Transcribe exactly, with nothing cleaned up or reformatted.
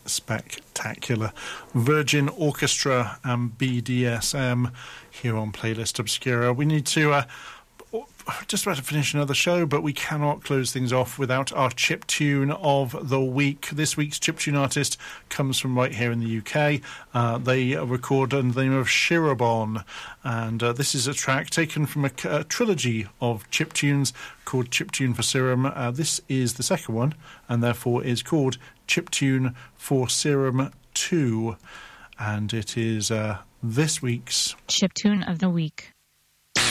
spectacular. Virgin Orchestra and B D S M here on Playlist Obscura. We need to... Uh, just about to finish another show, but we cannot close things off without our chiptune of the week. This week's chiptune artist comes from right here in the U K. Uh, they record under the name of Shirobon, and uh, this is a track taken from a, a trilogy of chiptunes called Chiptune for Serum. Uh, this is the second one, and therefore is called Chiptune for Serum two, and it is uh, this week's chiptune of the week.